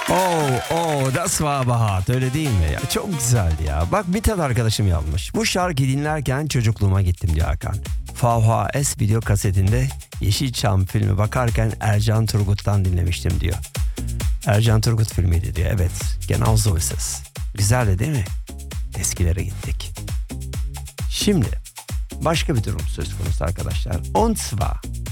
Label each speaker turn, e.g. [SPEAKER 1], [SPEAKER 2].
[SPEAKER 1] Das war Bahat, öyle değil mi ya? Çok güzeldi ya. Bak Mithat arkadaşım yazmış. Bu şarkı dinlerken çocukluğuma gittim diyor Hakan. VHS video kasetinde Yeşilçam filmi bakarken Ercan Turgut'tan dinlemiştim diyor. Ercan Turgut filmiydi diyor. Evet, Genau so ist es. Güzeldi değil mi? Eskilere gittik. Şimdi başka bir durum söz konusu arkadaşlar. Und zwar